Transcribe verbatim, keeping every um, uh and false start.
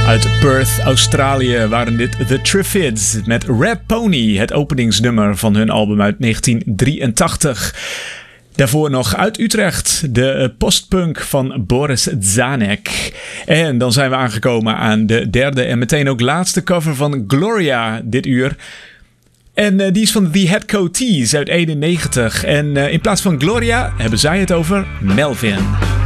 Uit Perth, Australië waren dit The Triffids met Red Pony, het openingsnummer van hun album uit negentien drieëntachtig. Daarvoor nog uit Utrecht, de postpunk van Boris Zanek. En dan zijn we aangekomen aan de derde en meteen ook laatste cover van Gloria dit uur. En uh, die is van The Head Coatees uit eenennegentig. En uh, in plaats van Gloria hebben zij het over Melvin.